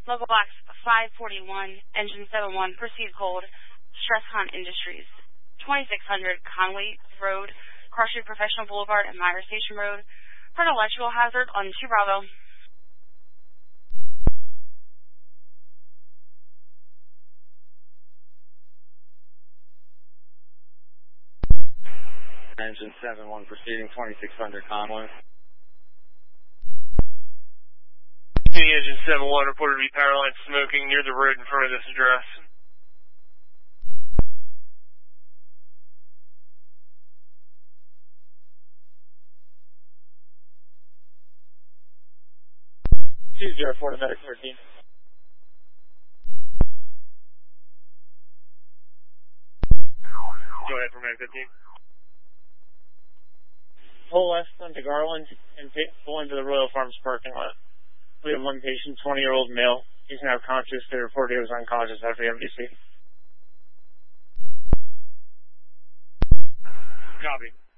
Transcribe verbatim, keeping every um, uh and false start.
Local box five forty-one, engine seven one, proceed cold, Stresscon Industries, twenty-six hundred Conway Road, Car Street Professional Boulevard, and Meyer Station Road, for an electrical hazard on two Bravo. Engine seven one, proceeding twenty-six hundred Conway. Engine seven one reported to be power line smoking near the road in front of this address. two zero four to Medic thirteen. Go ahead for Medic thirteen. Pull west onto Garland and pull into the Royal Farms parking lot. We have one patient, twenty-year-old male. He's now conscious. They reported he was unconscious after the M D C. Copy.